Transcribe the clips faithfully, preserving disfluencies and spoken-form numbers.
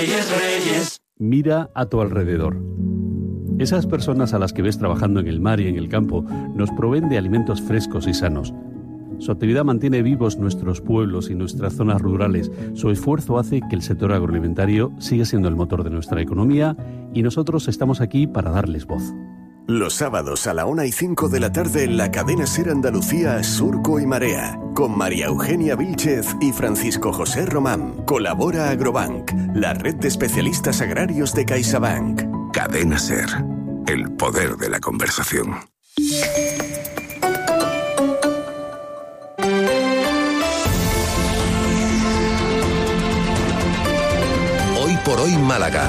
Reyes, Reyes. Mira a tu alrededor. Esas personas a las que ves trabajando en el mar y en el campo nos proveen de alimentos frescos y sanos. Su actividad mantiene vivos nuestros pueblos y nuestras zonas rurales. Su esfuerzo hace que el sector agroalimentario siga siendo el motor de nuestra economía y nosotros estamos aquí para darles voz. Los sábados a la una y cinco de la tarde en la cadena SER Andalucía, Surco y Marea, con María Eugenia Vílchez y Francisco José Román. Colabora Agrobank, la red de especialistas agrarios de CaixaBank. Cadena SER, el poder de la conversación. Hoy por hoy Málaga.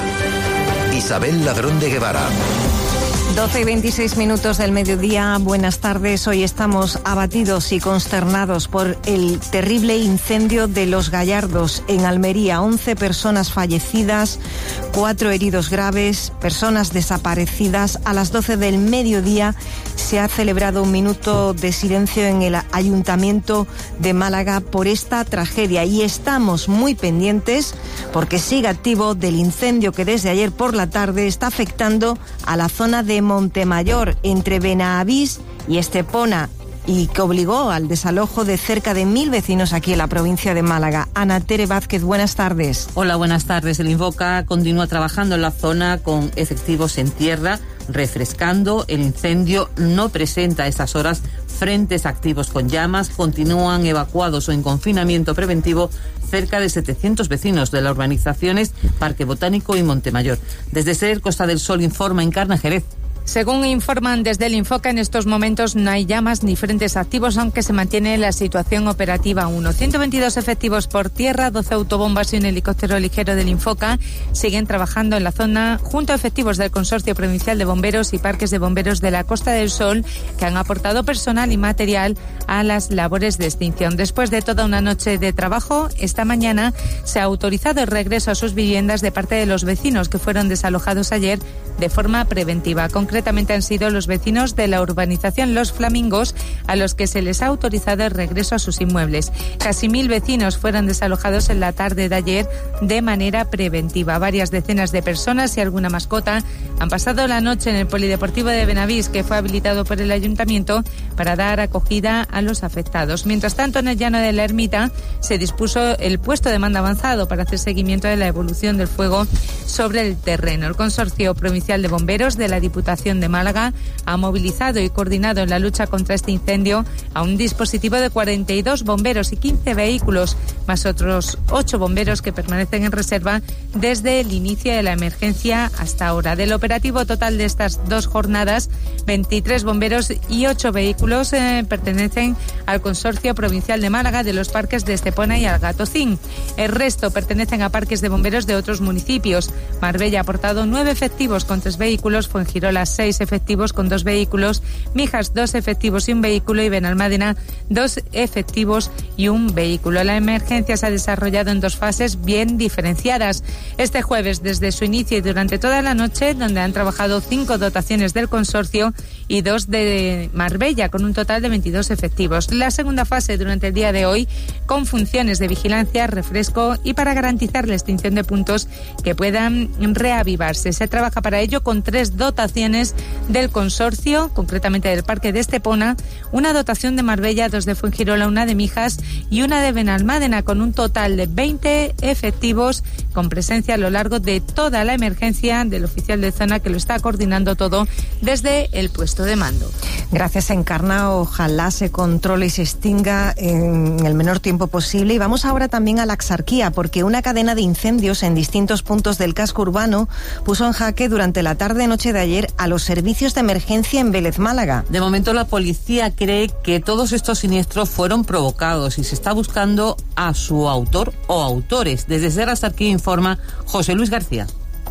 Isabel Ladrón de Guevara. doce y veintiséis minutos del mediodía, buenas tardes. Hoy estamos abatidos y consternados por el terrible incendio de Los Gallardos en Almería. once personas fallecidas, cuatro heridos graves, personas desaparecidas. A las doce del mediodía se ha celebrado un minuto de silencio en el Ayuntamiento de Málaga por esta tragedia y estamos muy pendientes porque sigue activo del incendio que desde ayer por la tarde está afectando a la zona de Montemayor, entre Benavís y Estepona, y que obligó al desalojo de cerca de mil vecinos aquí en la provincia de Málaga. Ana Tere Vázquez, buenas tardes. Hola, buenas tardes. El Infoca continúa trabajando en la zona con efectivos en tierra, refrescando. El incendio no presenta a estas horas frentes activos con llamas. Continúan evacuados o en confinamiento preventivo cerca de setecientos vecinos de las urbanizaciones Parque Botánico y Montemayor. Desde SER Costa del Sol informa Encarna Jerez. Según informan desde el Infoca, en estos momentos no hay llamas ni frentes activos, aunque se mantiene la situación operativa uno. ciento veintidós efectivos por tierra, doce autobombas y un helicóptero ligero del Infoca siguen trabajando en la zona junto a efectivos del Consorcio Provincial de Bomberos y Parques de Bomberos de la Costa del Sol, que han aportado personal y material a las labores de extinción. Después de toda una noche de trabajo, esta mañana se ha autorizado el regreso a sus viviendas de parte de los vecinos que fueron desalojados ayer de forma preventiva. Concretamente han sido los vecinos de la urbanización Los Flamingos a los que se les ha autorizado el regreso a sus inmuebles. Casi mil vecinos fueron desalojados en la tarde de ayer de manera preventiva. Varias decenas de personas y alguna mascota han pasado la noche en el Polideportivo de Benavís, que fue habilitado por el Ayuntamiento para dar acogida a los afectados. Mientras tanto, en el llano de la Ermita se dispuso el puesto de mando avanzado para hacer seguimiento de la evolución del fuego sobre el terreno. El Consorcio Provincial de Bomberos de la Diputación de Málaga ha movilizado y coordinado en la lucha contra este incendio a un dispositivo de cuarenta y dos bomberos y quince vehículos, más otros ocho bomberos que permanecen en reserva desde el inicio de la emergencia hasta ahora. Del operativo total de estas dos jornadas, veintitrés bomberos y ocho vehículos eh, pertenecen al Consorcio Provincial de Málaga de los parques de Estepona y Algatocín. El resto pertenecen a parques de bomberos de otros municipios. Marbella ha aportado nueve efectivos con tres vehículos, Fuengirola seis efectivos con dos vehículos, Mijas dos efectivos y un vehículo y Benalmádena dos efectivos y un vehículo. La emergencia se ha desarrollado en dos fases bien diferenciadas. Este jueves desde su inicio y durante toda la noche, donde han trabajado cinco dotaciones del consorcio y dos de Marbella, con un total de veintidós efectivos. La segunda fase durante el día de hoy, con funciones de vigilancia, refresco y para garantizar la extinción de puntos que puedan reavivarse. Se trabaja para ello con tres dotaciones del consorcio, concretamente del Parque de Estepona, una dotación de Marbella, dos de Fuengirola, una de Mijas y una de Benalmádena, con un total de veinte efectivos con presencia a lo largo de toda la emergencia del oficial de zona que lo está coordinando todo desde el puesto de mando. Gracias, Encarna. Ojalá se controle y se extinga en el menor tiempo posible. Y vamos ahora también a la Axarquía, porque una cadena de incendios en distintos puntos del casco urbano puso en jaque durante la tarde-noche de ayer a los servicios de emergencia en Vélez Málaga. De momento la policía cree que todos estos siniestros fueron provocados y se está buscando a su autor o autores. Desde SER Axarquía informa José Luis García.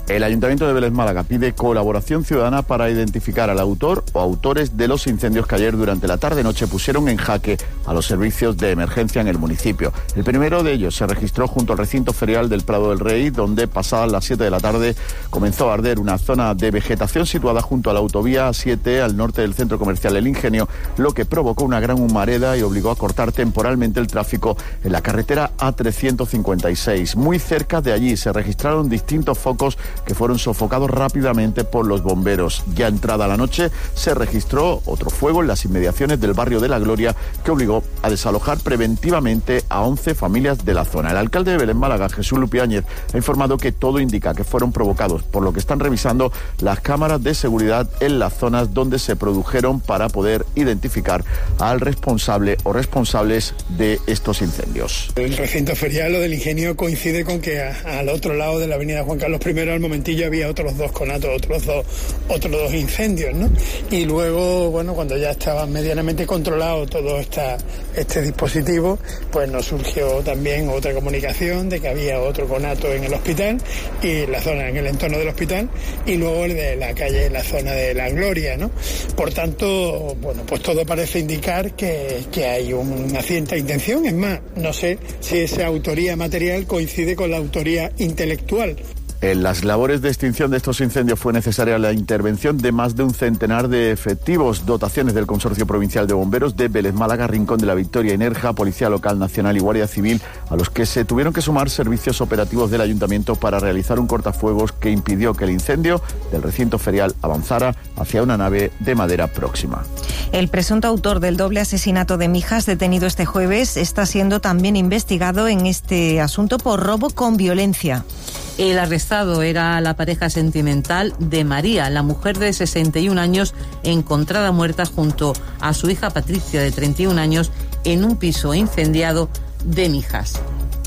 El Ayuntamiento de Vélez Málaga pide colaboración ciudadana para identificar al autor o autores de los incendios que ayer durante la tarde-noche pusieron en jaque a los servicios de emergencia en el municipio. El primero de ellos se registró junto al recinto ferial del Prado del Rey, donde pasadas las siete de la tarde comenzó a arder una zona de vegetación situada junto a la autovía A siete al norte del centro comercial El Ingenio, lo que provocó una gran humareda y obligó a cortar temporalmente el tráfico en la carretera A trescientos cincuenta y seis. Muy cerca de allí se registraron distintos focos que fueron sofocados rápidamente por los bomberos. Ya entrada la noche se registró otro fuego en las inmediaciones del barrio de La Gloria que obligó a desalojar preventivamente a once familias de la zona. El alcalde de Vélez Málaga, Jesús Lupiáñez, ha informado que todo indica que fueron provocados, por lo que están revisando las cámaras de seguridad en las zonas donde se produjeron para poder identificar al responsable o responsables de estos incendios. El recinto ferial o del Ingenio coincide con que a, al otro lado de la avenida Juan Carlos primero al momentillo había otros dos conatos, otros dos, otros dos incendios, ¿no? Y luego, bueno, cuando ya estaba medianamente controlado todo esta, este dispositivo, pues nos surgió también otra comunicación de que había otro conato en el hospital y la zona, en el entorno del hospital, y luego el de la calle, la zona de La Gloria, ¿no? Por tanto, bueno, pues todo parece indicar que, que hay una cierta intención. Es más, no sé si esa autoría material coincide con la autoría intelectual. En las labores de extinción de estos incendios fue necesaria la intervención de más de un centenar de efectivos, dotaciones del Consorcio Provincial de Bomberos de Vélez Málaga, Rincón de la Victoria y Nerja, Policía Local Nacional y Guardia Civil, a los que se tuvieron que sumar servicios operativos del Ayuntamiento para realizar un cortafuegos que impidió que el incendio del recinto ferial avanzara hacia una nave de madera próxima. El presunto autor del doble asesinato de Mijas, detenido este jueves, está siendo también investigado en este asunto por robo con violencia. El arrestado era la pareja sentimental de María, la mujer de sesenta y un años encontrada muerta junto a su hija Patricia, de treinta y un años, en un piso incendiado de Mijas.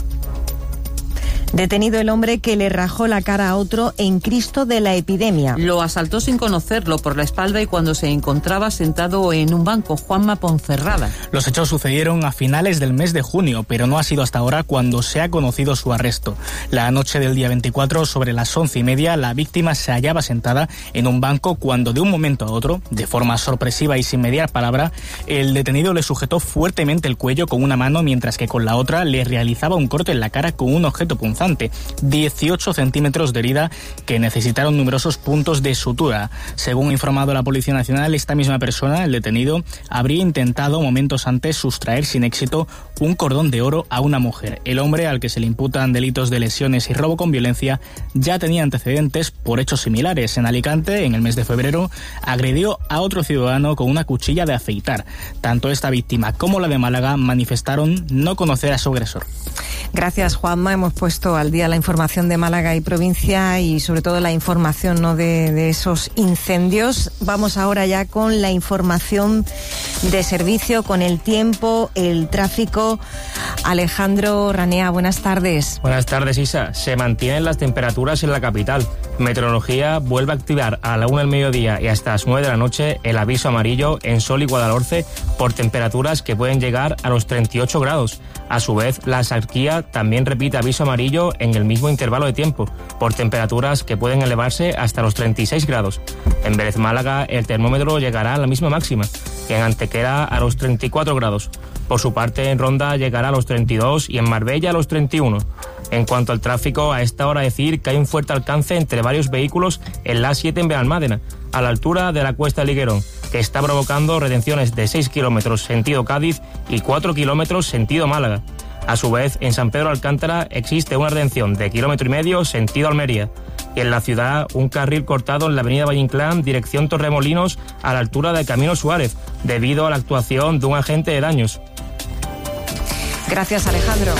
Detenido el hombre que le rajó la cara a otro en Cristo de la epidemia. Lo asaltó sin conocerlo por la espalda y cuando se encontraba sentado en un banco. Juanma Ponferrada. Los hechos sucedieron a finales del mes de junio, pero no ha sido hasta ahora cuando se ha conocido su arresto. La noche del día veinticuatro, sobre las once y media, la víctima se hallaba sentada en un banco cuando de un momento a otro, de forma sorpresiva y sin mediar palabra, el detenido le sujetó fuertemente el cuello con una mano mientras que con la otra le realizaba un corte en la cara con un objeto punzante. dieciocho centímetros de herida que necesitaron numerosos puntos de sutura. Según ha informado la Policía Nacional, esta misma persona, el detenido, habría intentado momentos antes sustraer sin éxito un cordón de oro a una mujer. El hombre, al que se le imputan delitos de lesiones y robo con violencia, ya tenía antecedentes por hechos similares. En Alicante, en el mes de febrero, agredió a otro ciudadano con una cuchilla de afeitar. Tanto esta víctima como la de Málaga manifestaron no conocer a su agresor. Gracias, Juanma. Hemos puesto al día la información de Málaga y provincia y sobre todo la información, ¿no?, de, de esos incendios. Vamos ahora ya con la información de servicio, con el tiempo, el tráfico. Alejandro Ranea, buenas tardes. Buenas tardes, Isa. Se mantienen las temperaturas en la capital. Meteorología vuelve a activar a la una del mediodía y hasta las nueve de la noche el aviso amarillo en Sol y Guadalhorce por temperaturas que pueden llegar a los treinta y ocho grados. A su vez, la Axarquía también repite aviso amarillo en el mismo intervalo de tiempo, por temperaturas que pueden elevarse hasta los treinta y seis grados. En Vélez Málaga el termómetro llegará a la misma máxima, y en Antequera a los treinta y cuatro grados. Por su parte, en Ronda llegará a los treinta y dos y en Marbella a los treinta y uno. En cuanto al tráfico, a esta hora decir que hay un fuerte alcance entre varios vehículos en la A siete en Benalmádena, a la altura de la Cuesta del Higuerón, que está provocando retenciones de seis kilómetros sentido Cádiz y cuatro kilómetros sentido Málaga. A su vez, en San Pedro Alcántara existe una retención de kilómetro y medio sentido Almería. Y en la ciudad, un carril cortado en la avenida Valle Inclán, dirección Torremolinos, a la altura del Camino Suárez, debido a la actuación de un agente de daños. Gracias, Alejandro.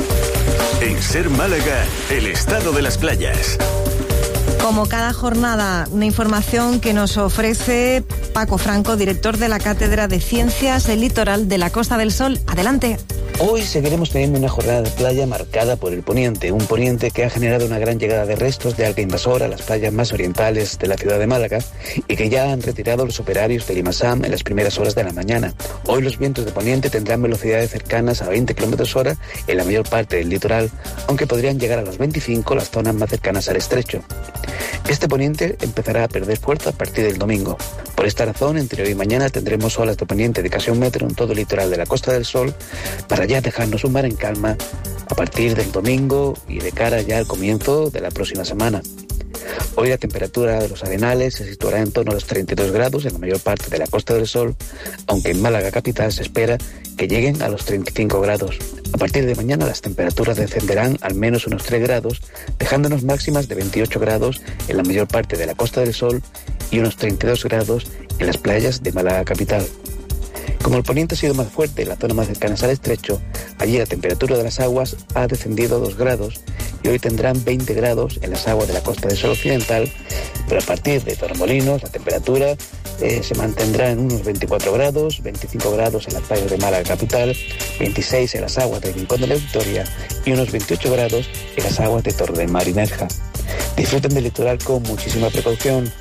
En Ser Málaga, el estado de las playas. Como cada jornada, una información que nos ofrece Paco Franco, director de la Cátedra de Ciencias del Litoral de la Costa del Sol. Adelante. Hoy seguiremos teniendo una jornada de playa marcada por el poniente, un poniente que ha generado una gran llegada de restos de alga invasora a las playas más orientales de la ciudad de Málaga y que ya han retirado los operarios de Limasam en las primeras horas de la mañana. Hoy los vientos de poniente tendrán velocidades cercanas a veinte kilómetros hora en la mayor parte del litoral, aunque podrían llegar a los veinticinco las zonas más cercanas al estrecho. Este poniente empezará a perder fuerza a partir del domingo. Por esta razón, entre hoy y mañana tendremos olas de poniente de casi un metro en todo el litoral de la Costa del Sol, para ya dejarnos un mar en calma a partir del domingo y de cara ya al comienzo de la próxima semana. Hoy la temperatura de los arenales se situará en torno a los treinta y dos grados en la mayor parte de la Costa del Sol, aunque en Málaga capital se espera que lleguen a los treinta y cinco grados. A partir de mañana las temperaturas descenderán al menos unos tres grados, dejándonos máximas de veintiocho grados en la mayor parte de la Costa del Sol y unos treinta y dos grados en las playas de Málaga capital. Como el poniente ha sido más fuerte en las zonas más cercanas al estrecho, allí la temperatura de las aguas ha descendido a dos grados y hoy tendrán veinte grados en las aguas de la Costa del Sol occidental, pero a partir de Torremolinos la temperatura eh, se mantendrá en unos veinticuatro grados, veinticinco grados en las playas de Málaga capital, veintiséis en las aguas del Rincón de la Victoria y unos veintiocho grados en las aguas de Torre del Mar y Nerja. Disfruten del litoral con muchísima precaución.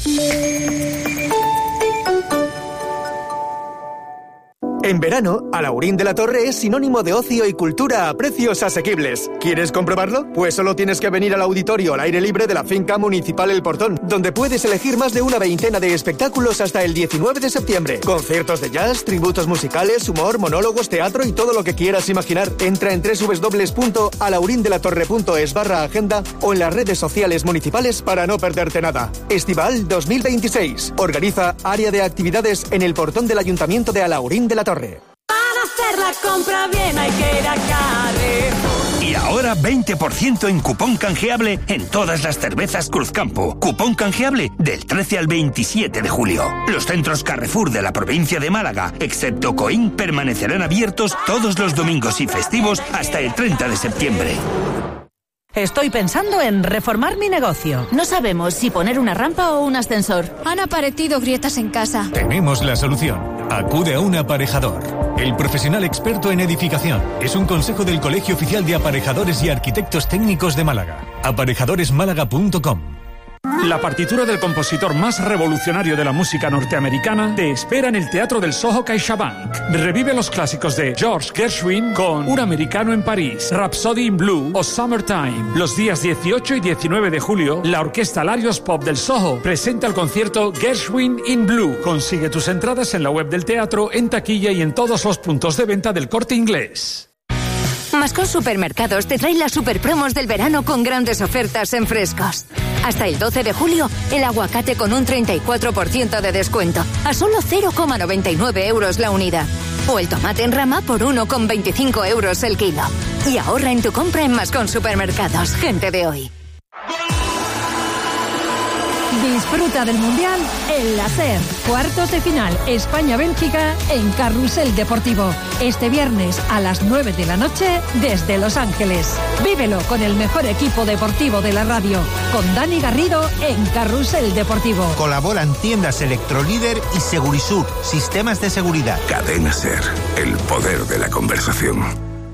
En verano, Alaurín de la Torre es sinónimo de ocio y cultura a precios asequibles. ¿Quieres comprobarlo? Pues solo tienes que venir al auditorio al aire libre de la finca municipal El Portón, donde puedes elegir más de una veintena de espectáculos hasta el diecinueve de septiembre. Conciertos de jazz, tributos musicales, humor, monólogos, teatro y todo lo que quieras imaginar. Entra en doble u doble u doble u punto alaurindelatorre punto es barra agenda o en las redes sociales municipales para no perderte nada. Estival dos mil veintiséis. Organiza Área de Actividades en El Portón del Ayuntamiento de Alaurín de la Torre. Para hacer la compra bien hay que ir a Carrefour. Y ahora veinte por ciento en cupón canjeable en todas las cervezas Cruzcampo. Cupón canjeable del trece al veintisiete de julio. Los centros Carrefour de la provincia de Málaga, excepto Coín, permanecerán abiertos todos los domingos y festivos hasta el treinta de septiembre. Estoy pensando en reformar mi negocio. No sabemos si poner una rampa o un ascensor. Han aparecido grietas en casa. Tenemos la solución. Acude a un aparejador. El profesional experto en edificación. Es un consejo del Colegio Oficial de Aparejadores y Arquitectos Técnicos de Málaga. aparejadores málaga punto com. La partitura del compositor más revolucionario de la música norteamericana te espera en el Teatro del Soho CaixaBank. Revive los clásicos de George Gershwin con Un americano en París, Rhapsody in Blue o Summertime. Los días dieciocho y diecinueve de julio, la Orquesta Larios Pop del Soho presenta el concierto Gershwin in Blue. Consigue tus entradas en la web del teatro, en taquilla y en todos los puntos de venta del Corte Inglés. Mascot Supermercados te trae las superpromos del verano con grandes ofertas en frescos. Hasta el doce de julio, el aguacate con un treinta y cuatro por ciento de descuento, a solo cero coma noventa y nueve euros la unidad. O el tomate en rama por uno coma veinticinco euros el kilo. Y ahorra en tu compra en Mascot Supermercados, gente de hoy. Disfruta del Mundial en la SER. Cuartos de final España-Bélgica en Carrusel Deportivo. Este viernes a las nueve de la noche desde Los Ángeles. Vívelo con el mejor equipo deportivo de la radio. Con Dani Garrido en Carrusel Deportivo. Colaboran tiendas Electrolíder y Segurisur, sistemas de seguridad. Cadena SER, el poder de la conversación.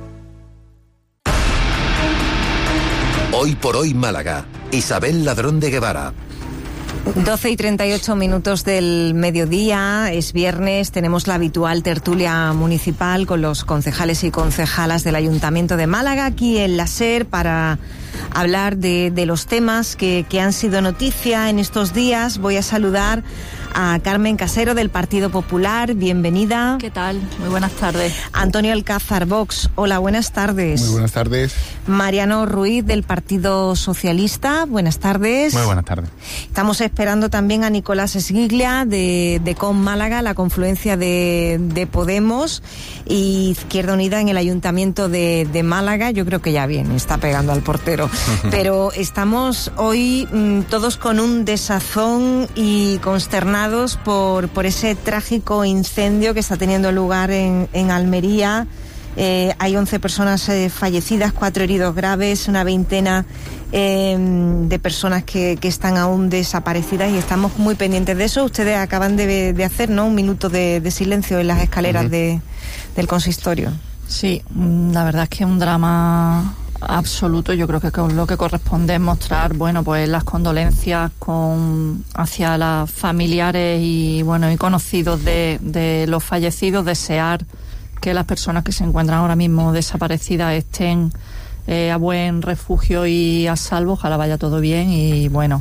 Hoy por hoy Málaga. Isabel Ladrón de Guevara. doce y treinta y ocho minutos del mediodía, es viernes, tenemos la habitual tertulia municipal con los concejales y concejalas del Ayuntamiento de Málaga aquí en la SER para hablar de, de los temas que, que han sido noticia en estos días. Voy a saludar a Carmen Casero del Partido Popular, bienvenida. ¿Qué tal? Muy buenas tardes. Antonio Alcázar, Vox, hola, buenas tardes. Muy buenas tardes. Mariano Ruiz del Partido Socialista, buenas tardes. Muy buenas tardes. Estamos esperando también a Nicolás Esguiglia de, de Com Málaga, la confluencia de, de Podemos y Izquierda Unida en el Ayuntamiento de, de Málaga. Yo creo que ya viene, está pegando al portero. Pero estamos hoy mmm, todos con un desazón y consternados por, por ese trágico incendio que está teniendo lugar en, en Almería. Eh, hay once personas eh, fallecidas, cuatro heridos graves, una veintena eh, de personas que, que están aún desaparecidas y estamos muy pendientes de eso. Ustedes acaban de, de hacer, ¿no?, un minuto de, de silencio en las escaleras uh-huh. de, del consistorio. Sí, la verdad es que es un drama absoluto. Yo creo que lo que corresponde es mostrar, bueno, pues las condolencias con hacia los familiares y bueno y conocidos de, de los fallecidos, desear que las personas que se encuentran ahora mismo desaparecidas estén eh, a buen refugio y a salvo, ojalá vaya todo bien. Y bueno,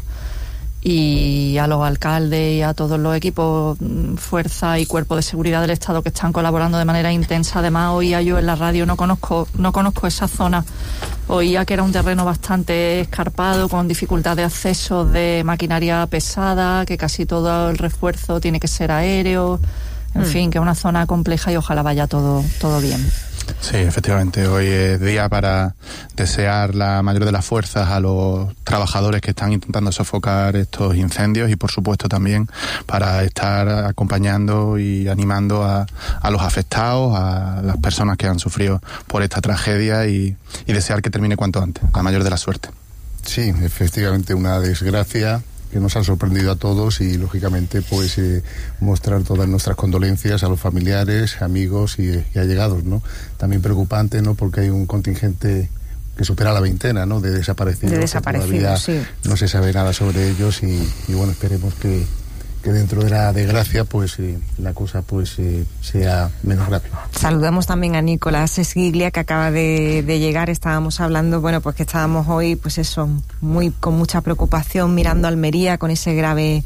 y a los alcaldes y a todos los equipos, fuerza y cuerpo de seguridad del Estado que están colaborando de manera intensa. Además, oía yo en la radio, no conozco no conozco esa zona, oía que era un terreno bastante escarpado, con dificultad de acceso de maquinaria pesada, que casi todo el refuerzo tiene que ser aéreo, en mm. fin, que es una zona compleja y ojalá vaya todo, todo bien. Sí, efectivamente, hoy es día para desear la mayor de las fuerzas a los trabajadores que están intentando sofocar estos incendios y por supuesto también para estar acompañando y animando a, a los afectados, a las personas que han sufrido por esta tragedia y, y desear que termine cuanto antes, la mayor de la suerte. Sí, efectivamente una desgracia que nos ha sorprendido a todos y lógicamente pues eh, mostrar todas nuestras condolencias a los familiares, amigos y, y allegados, ¿no? También preocupante, ¿no? Porque hay un contingente que supera la veintena, ¿no? De desaparecidos. De desaparecidos, sí. No se sabe nada sobre ellos y, y bueno, esperemos que, que dentro de la desgracia pues eh, la cosa pues eh, sea menos grave. Saludamos también a Nicolás Esguiglia, que acaba de, de llegar. Estábamos hablando, bueno, pues que estábamos hoy, pues eso, muy con mucha preocupación mirando a Almería con ese grave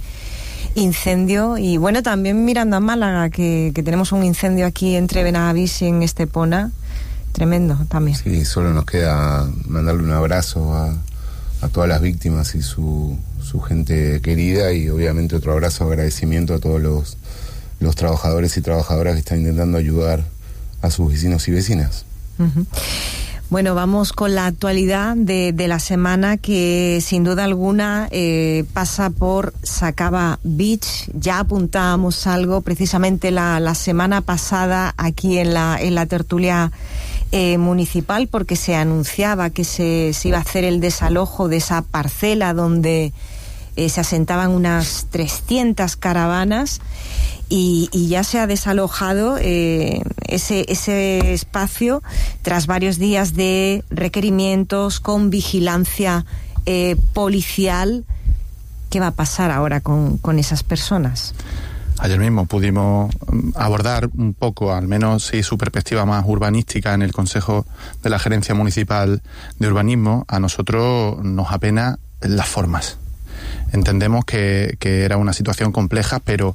incendio y bueno, también mirando a Málaga, que, que tenemos un incendio aquí entre Benavís y en Estepona, tremendo también. Sí, solo nos queda mandarle un abrazo a, a todas las víctimas y su su gente querida y obviamente otro abrazo, agradecimiento a todos los, los trabajadores y trabajadoras que están intentando ayudar a sus vecinos y vecinas. Uh-huh. Bueno, vamos con la actualidad de, de la semana, que sin duda alguna eh, pasa por Sacaba Beach. Ya apuntábamos algo precisamente la, la semana pasada aquí en la, en la tertulia eh, municipal, porque se anunciaba que se, se iba a hacer el desalojo de esa parcela donde eh, se asentaban unas trescientas caravanas. Y, y ya se ha desalojado eh, ese, ese espacio tras varios días de requerimientos con vigilancia eh, policial. ¿Qué va a pasar ahora con, con esas personas? Ayer mismo pudimos abordar un poco, al menos sí, su perspectiva más urbanística en el Consejo de la Gerencia Municipal de Urbanismo. A nosotros nos apena las formas. Entendemos que, que era una situación compleja, pero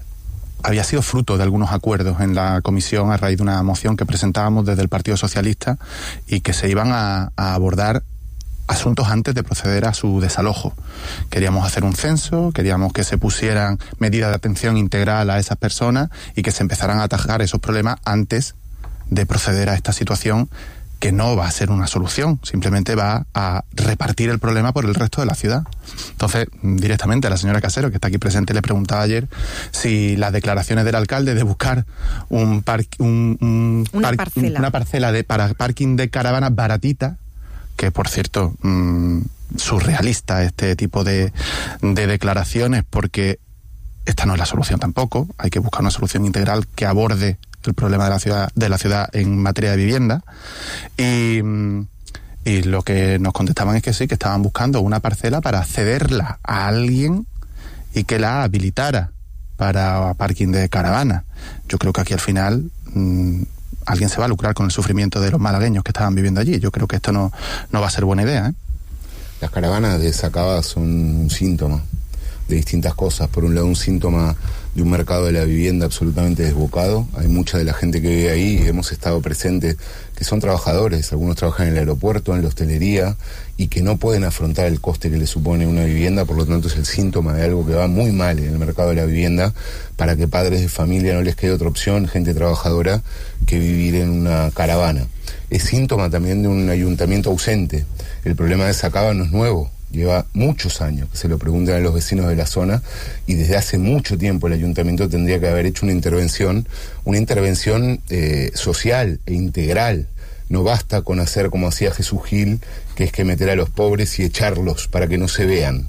había sido fruto de algunos acuerdos en la comisión a raíz de una moción que presentábamos desde el Partido Socialista y que se iban a, a abordar asuntos antes de proceder a su desalojo. Queríamos hacer un censo, queríamos que se pusieran medidas de atención integral a esas personas y que se empezaran a atajar esos problemas antes de proceder a esta situación, que no va a ser una solución, simplemente va a repartir el problema por el resto de la ciudad. Entonces, directamente a la señora Casero, que está aquí presente, le preguntaba ayer si las declaraciones del alcalde de buscar un, par, un, un una, par, parcela. una parcela de, para parking de caravanas baratita, que por cierto, mmm, surrealista este tipo de, de declaraciones, porque esta no es la solución tampoco. Hay que buscar una solución integral que aborde el problema de la ciudad de la ciudad en materia de vivienda. Y, y lo que nos contestaban es que sí, que estaban buscando una parcela para cederla a alguien y que la habilitara para parking de caravana. Yo creo que aquí al final mmm, alguien se va a lucrar con el sufrimiento de los malagueños que estaban viviendo allí. Yo creo que esto no, no va a ser buena idea, ¿eh? Las caravanas de Sacaba son un síntoma de distintas cosas. Por un lado, un síntoma de un mercado de la vivienda absolutamente desbocado. Hay mucha de la gente que vive ahí, y hemos estado presentes, que son trabajadores. Algunos trabajan en el aeropuerto, en la hostelería, y que no pueden afrontar el coste que les supone una vivienda. Por lo tanto, es el síntoma de algo que va muy mal en el mercado de la vivienda, para que padres de familia no les quede otra opción, gente trabajadora, que vivir en una caravana. Es síntoma también de un ayuntamiento ausente. El problema de Sacaba no es nuevo. Lleva muchos años, que se lo pregunten a los vecinos de la zona, y desde hace mucho tiempo el ayuntamiento tendría que haber hecho una intervención, una intervención eh, social e integral. No basta con hacer como hacía Jesús Gil, que es que meter a los pobres y echarlos para que no se vean.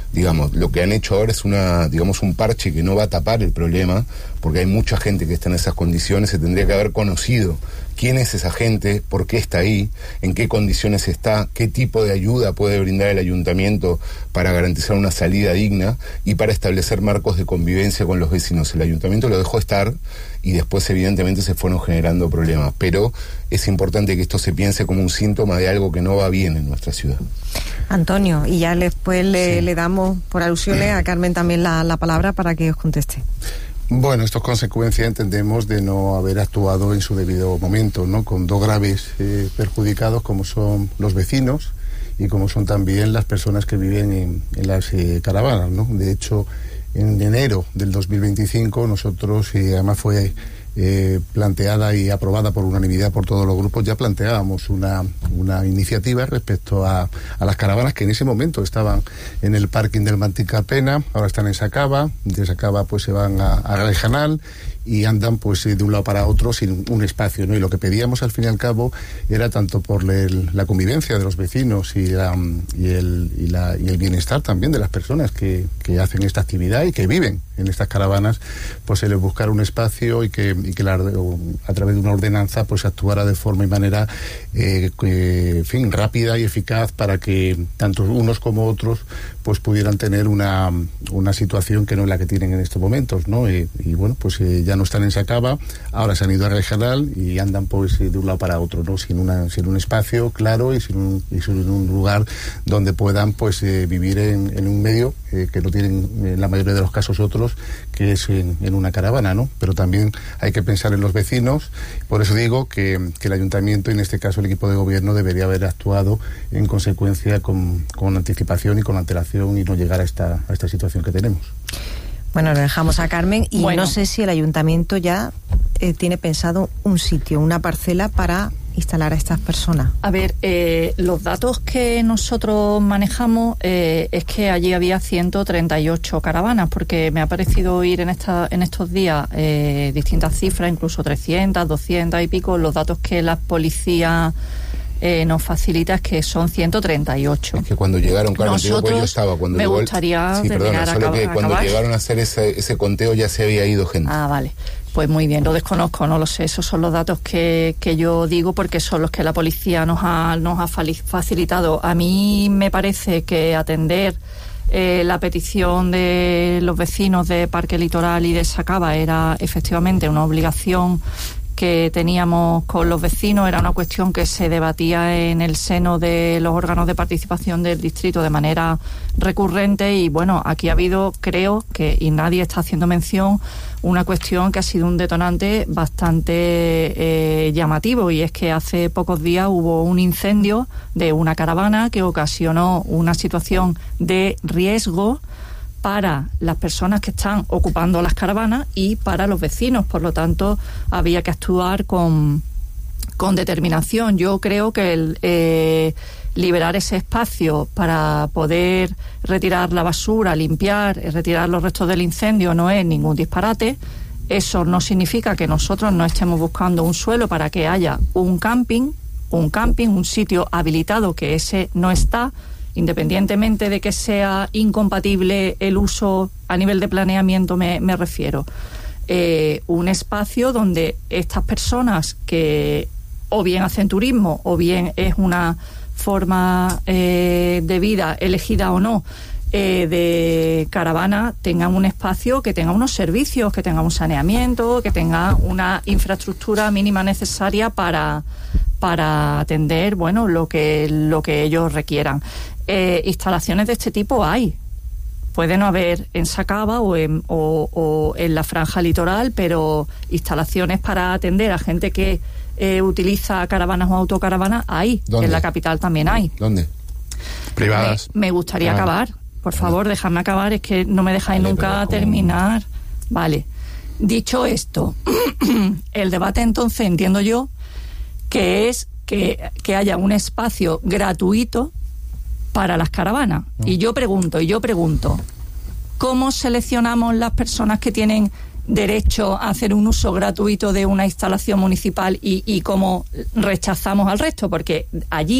digamos, lo que han hecho ahora es una, digamos, un parche que no va a tapar el problema, porque hay mucha gente que está en esas condiciones. Se tendría que haber conocido quién es esa gente, por qué está ahí, en qué condiciones está, qué tipo de ayuda puede brindar el ayuntamiento para garantizar una salida digna y para establecer marcos de convivencia con los vecinos. El ayuntamiento lo dejó estar y después evidentemente se fueron generando problemas, pero es importante que esto se piense como un síntoma de algo que no va bien en nuestra ciudad. Antonio, y ya después le, sí. le damos por alusiones a Carmen también la, la palabra para que os conteste. Bueno, esto es consecuencia, entendemos, de no haber actuado en su debido momento, ¿no? Con dos graves eh, perjudicados como son los vecinos y como son también las personas que viven en, en las eh, caravanas, ¿no? De hecho, en enero del dos mil veinticinco nosotros, y eh, además fue eh, planteada y aprobada por unanimidad por todos los grupos, ya planteábamos una, una iniciativa respecto a, a las caravanas que en ese momento estaban en el parking del Manticarpena, ahora están en Sacaba, de Sacaba pues se van a, a Galejanal y andan pues de un lado para otro sin un espacio, ¿no? Y lo que pedíamos al fin y al cabo era tanto por el, la convivencia de los vecinos y, la, y, el, y, la, y el bienestar también de las personas que, que hacen esta actividad y que viven en estas caravanas, pues el buscar un espacio y que, y que la, a través de una ordenanza pues actuara de forma y manera eh, que, en fin, rápida y eficaz para que tanto unos como otros pues pudieran tener una, una situación que no es la que tienen en estos momentos, ¿no? Y, y bueno, pues eh, ya no están en Sacaba, ahora se han ido a Regional y andan pues de un lado para otro, ¿no? Sin una sin un espacio claro y sin un, y sin un lugar donde puedan pues eh, vivir en, en un medio eh, que no tienen en la mayoría de los casos otros, que es en, en una caravana, ¿no? Pero también hay que pensar en los vecinos, por eso digo que, que el ayuntamiento, y en este caso el equipo de gobierno, debería haber actuado en consecuencia con, con anticipación y con antelación y no llegar a esta, a esta situación que tenemos. Bueno, lo dejamos a Carmen y bueno, no sé si el ayuntamiento ya eh, tiene pensado un sitio, una parcela para instalar a estas personas. A ver, eh, los datos que nosotros manejamos eh, es que allí había ciento treinta y ocho caravanas, porque me ha parecido oír en esta, en estos días eh, distintas cifras, incluso trescientas, doscientas y pico. Los datos que la policía Eh, nos facilita es que son ciento treinta y ocho. Es que cuando llegaron, claro, Nosotros, yo estaba cuando me llegó gustaría el, sí, terminar perdona, solo acab- que cuando acabar. llegaron a hacer ese, ese conteo ya se había ido gente. Ah, vale. Pues muy bien, lo desconozco, no lo sé. Esos son los datos que, que yo digo porque son los que la policía nos ha, nos ha facilitado. A mí me parece que atender eh, la petición de los vecinos de Parque Litoral y de Sacaba era efectivamente una obligación que teníamos con los vecinos, era una cuestión que se debatía en el seno de los órganos de participación del distrito de manera recurrente y bueno, aquí ha habido, creo que, y nadie está haciendo mención, una cuestión que ha sido un detonante bastante eh, llamativo, y es que hace pocos días hubo un incendio de una caravana que ocasionó una situación de riesgo para las personas que están ocupando las caravanas y para los vecinos. Por lo tanto, había que actuar con, con determinación. Yo creo que el eh, liberar ese espacio para poder retirar la basura, limpiar, retirar los restos del incendio no es ningún disparate. Eso no significa que nosotros no estemos buscando un suelo para que haya un camping, un camping, un sitio habilitado, que ese no está, independientemente de que sea incompatible el uso a nivel de planeamiento, me, me refiero. Eh, un espacio donde estas personas que o bien hacen turismo o bien es una forma eh, de vida elegida o no eh, de caravana, tengan un espacio que tenga unos servicios, que tenga un saneamiento, que tenga una infraestructura mínima necesaria para para atender, bueno, lo que lo que ellos requieran. Eh, instalaciones de este tipo hay. Puede no haber en Sacaba o en, o, o en la franja litoral, pero instalaciones para atender a gente que eh, utiliza caravanas o autocaravanas hay. ¿Dónde? En la capital también hay. ¿Dónde? Privadas. Me, me gustaría ah. acabar. Por favor, dejadme acabar, es que no me dejáis vale, nunca como... terminar. Vale. Dicho esto, el debate entonces entiendo yo que es que, que haya un espacio gratuito para las caravanas. No. Y yo pregunto, y yo pregunto, ¿cómo seleccionamos las personas que tienen derecho a hacer un uso gratuito de una instalación municipal y, y cómo rechazamos al resto? Porque allí,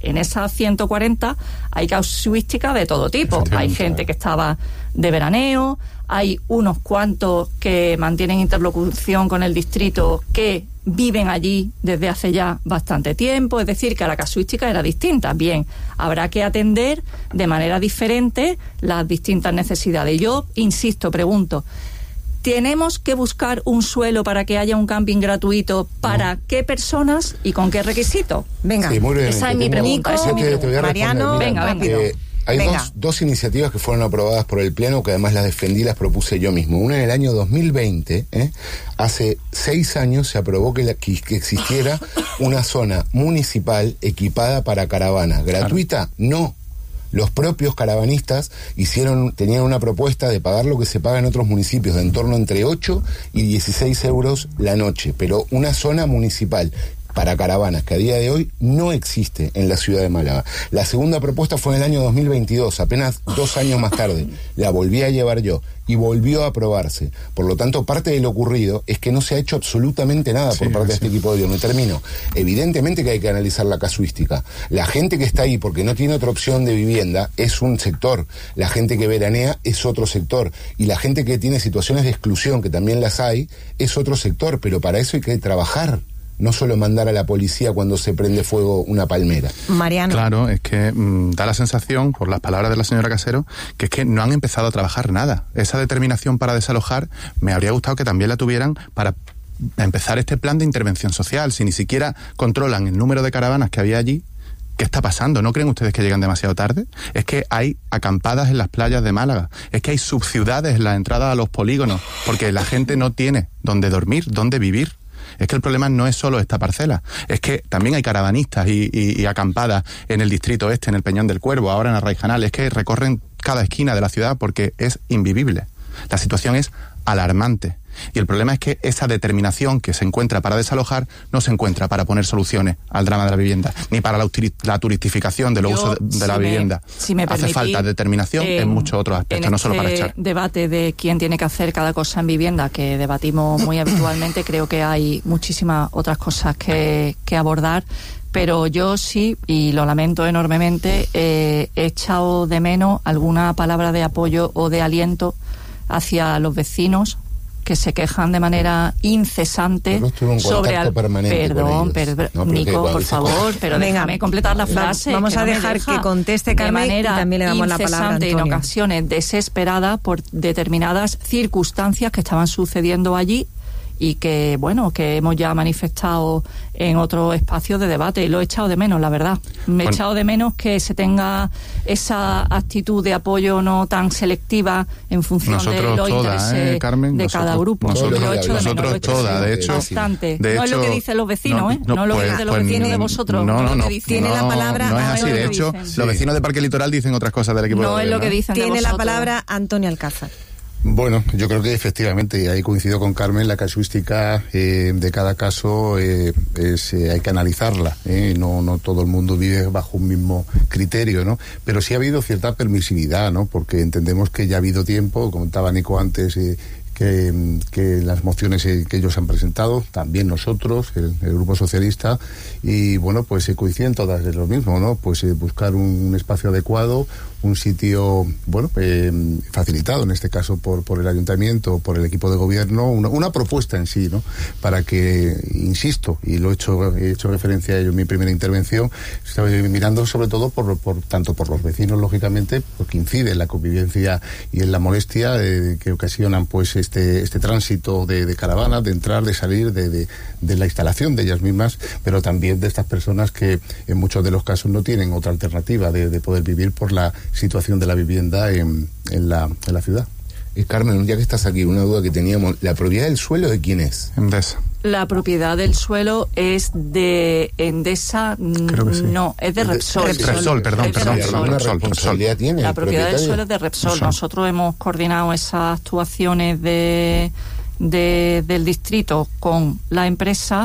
en esas ciento cuarenta hay casuística de todo tipo. Hay gente que estaba de veraneo, hay unos cuantos que mantienen interlocución con el distrito que viven allí desde hace ya bastante tiempo, es decir, que la casuística era distinta. Bien, habrá que atender de manera diferente las distintas necesidades. Yo insisto, pregunto, ¿tenemos que buscar un suelo para que haya un camping gratuito para no. qué personas y con qué requisitos? Venga, sí, muy bien, esa es mi pregunta. Esa es mi pregunta. Mariano, venga, venga. Eh, hay dos, dos iniciativas que fueron aprobadas por el Pleno, que además las defendí, las propuse yo mismo. Una en el año dos mil veinte, ¿eh? Hace seis años se aprobó que, la, que, que existiera una zona municipal equipada para caravanas. ¿Gratuita? No. Los propios caravanistas hicieron, tenían una propuesta de pagar lo que se paga en otros municipios, de en torno entre ocho y dieciséis euros la noche, pero una zona municipal para caravanas, que a día de hoy no existe en la ciudad de Málaga. La segunda propuesta fue en el año dos mil veintidós, apenas dos años más tarde. La volví a llevar yo y volvió a aprobarse. Por lo tanto, parte de lo ocurrido es que no se ha hecho absolutamente nada por sí, parte sí. de este equipo de gobierno. Y termino. Evidentemente que hay que analizar la casuística. La gente que está ahí porque no tiene otra opción de vivienda es un sector. La gente que veranea es otro sector. Y la gente que tiene situaciones de exclusión, que también las hay, es otro sector. Pero para eso hay que trabajar. No solo mandar a la policía cuando se prende fuego una palmera. Mariano. Claro, es que mmm, da la sensación, por las palabras de la señora Casero, que es que no han empezado a trabajar nada. Esa determinación para desalojar, me habría gustado que también la tuvieran para empezar este plan de intervención social. Si ni siquiera controlan el número de caravanas que había allí, ¿qué está pasando? ¿No creen ustedes que llegan demasiado tarde? Es que hay acampadas en las playas de Málaga. Es que hay subciudades en la entrada a los polígonos, porque la gente no tiene dónde dormir, dónde vivir. Es que el problema no es solo esta parcela, es que también hay caravanistas y, y, y acampadas en el distrito este, en el Peñón del Cuervo, ahora en Arraijanal. Es que recorren cada esquina de la ciudad porque es invivible. La situación es alarmante. Y el problema es que esa determinación que se encuentra para desalojar no se encuentra para poner soluciones al drama de la vivienda, ni para la, la turistificación de los Yo, usos de, de si la me, vivienda. Si me Hace permití, falta determinación eh, en muchos otros aspectos, no solo para echar. En este debate de quién tiene que hacer cada cosa en vivienda, que debatimos muy habitualmente, creo que hay muchísimas otras cosas que, que abordar. Pero yo sí, y lo lamento enormemente, eh, he echado de menos alguna palabra de apoyo o de aliento hacia los vecinos que se quejan de manera incesante sobre al... Perdón, per... no, Nico, por favor, pero Venga, déjame completar la frase. Vamos a dejar que conteste Carmen de manera y también le damos la palabra a Antonio. En ocasiones desesperada por determinadas circunstancias que estaban sucediendo allí y que, bueno, que hemos ya manifestado en otro espacio de debate, y lo he echado de menos, la verdad. Me he bueno. echado de menos que se tenga esa actitud de apoyo no tan selectiva en función nosotros de los toda, intereses eh, Carmen, de nosotros, cada grupo. Nosotros, lo he hecho nosotros de menos, toda, de hecho. Bastante. De no hecho, es lo que dicen los vecinos, no, ¿eh? No, no es lo pues, que dicen los pues, vecinos de vosotros. No, no, no. Tiene no, la palabra... No es así, de hecho, sí. los vecinos de Parque Litoral dicen otras cosas del equipo no de gobierno. No es lo que dicen Tiene de la palabra Antonio Alcázar. Bueno, yo creo que efectivamente, y ahí coincido con Carmen, la casuística eh, de cada caso eh, es, eh, hay que analizarla. Eh, no, no todo el mundo vive bajo un mismo criterio, ¿no? Pero sí ha habido cierta permisividad, ¿no? Porque entendemos que ya ha habido tiempo, comentaba Nico antes, eh, que, que las mociones eh, que ellos han presentado, también nosotros, el, el Grupo Socialista, y bueno, pues se eh, coinciden todas de lo mismo, ¿no? Pues eh, buscar un, un espacio adecuado, un sitio, bueno, eh, facilitado en este caso por, por el Ayuntamiento, por el equipo de gobierno, una, una propuesta en sí, ¿no? Para que, insisto, y lo he hecho, he hecho referencia a ello en mi primera intervención, estaba mirando sobre todo por, por tanto por los vecinos, lógicamente, porque incide en la convivencia y en la molestia eh, que ocasionan pues este, este tránsito de, de caravanas, de entrar, de salir, de, de, de la instalación de ellas mismas, pero también de estas personas que en muchos de los casos no tienen otra alternativa de, de poder vivir por la situación de la vivienda en, en, la, en la ciudad. Eh, Carmen, ya que estás aquí, una duda que teníamos, ¿la propiedad del suelo de quién es? Endesa. La propiedad del suelo es de Endesa, Creo que sí. no, es de Repsol. Repsol, Repsol perdón, perdón, perdón, Repsol, Repsol. Tiene la propiedad del suelo es de Repsol. Repsol. Nosotros hemos coordinado esas actuaciones de, de del distrito con la empresa